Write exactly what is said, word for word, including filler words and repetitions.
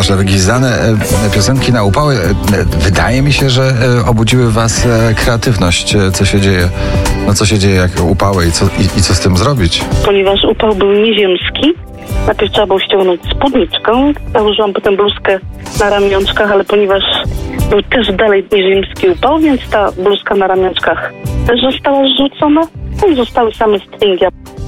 Wasze wygwizdane piosenki na upały, wydaje mi się, że obudziły was kreatywność. Co się dzieje? No co się dzieje, jak upały i co, i, i co z tym zrobić? Ponieważ upał był nieziemski, najpierw trzeba było ściągnąć spódniczkę, założyłam potem bluzkę na ramionczkach, ale ponieważ był też dalej nieziemski upał, więc ta bluzka na ramionczkach też została zrzucona, no i zostały same stringi.